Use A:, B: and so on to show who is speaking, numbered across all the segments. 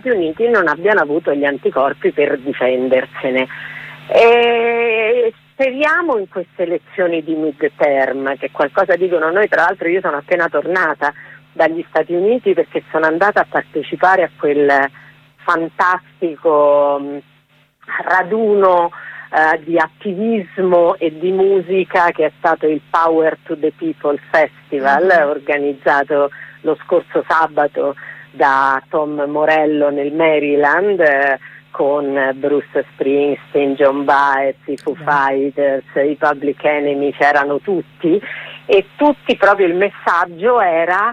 A: Stati Uniti non abbiano avuto gli anticorpi per difendersene. E speriamo in queste elezioni di midterm, che qualcosa dicono. Noi, tra l'altro, io sono appena tornata dagli Stati Uniti perché sono andata a partecipare a quel fantastico raduno di attivismo e di musica che è stato il Power to the People Festival, organizzato lo scorso sabato da Tom Morello nel Maryland, con Bruce Springsteen, John Baez, i Foo Fighters, i Public Enemy, c'erano tutti, e tutti proprio il messaggio era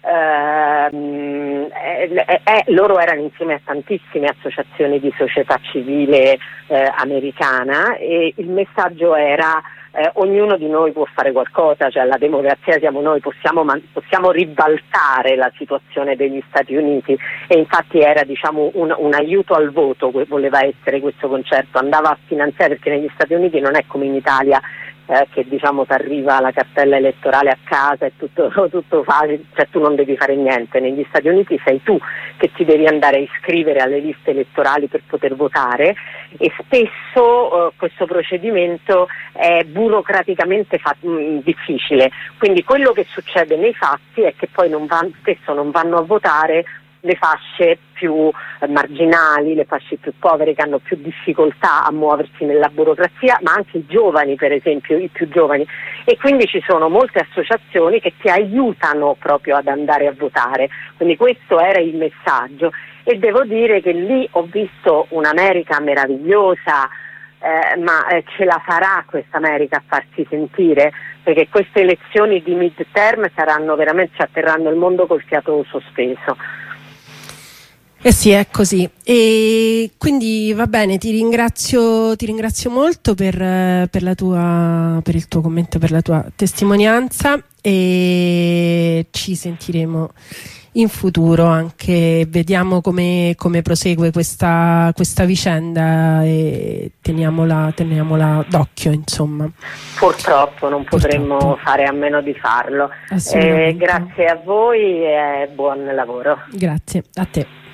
A: loro erano insieme a tantissime associazioni di società civile americana, e il messaggio era ognuno di noi può fare qualcosa, cioè la democrazia siamo noi, possiamo ribaltare la situazione degli Stati Uniti, e infatti era, diciamo, un aiuto al voto, voleva essere questo concerto, andava a finanziare, perché negli Stati Uniti non è come in Italia che, diciamo, ti arriva la cartella elettorale a casa e tutto facile, cioè tu non devi fare niente. Negli Stati Uniti sei tu che ti devi andare a iscrivere alle liste elettorali per poter votare, e spesso questo procedimento è burocraticamente difficile, quindi quello che succede nei fatti è che poi spesso non vanno a votare le fasce più marginali, le fasce più povere, che hanno più difficoltà a muoversi nella burocrazia, ma anche i giovani, per esempio, i più giovani, e quindi ci sono molte associazioni che ti aiutano proprio ad andare a votare, quindi questo era il messaggio, e devo dire che lì ho visto un'America meravigliosa, ma ce la farà questa America a farsi sentire, perché queste elezioni di midterm saranno veramente, ci atterranno il mondo col fiato sospeso.
B: Eh sì, è così. E quindi va bene, ti ringrazio molto per il tuo commento, per la tua testimonianza, e ci sentiremo in futuro anche, vediamo come prosegue questa vicenda, e teniamola d'occhio, insomma.
A: Purtroppo non potremmo fare a meno di farlo. Grazie a voi e buon lavoro.
B: Grazie a te.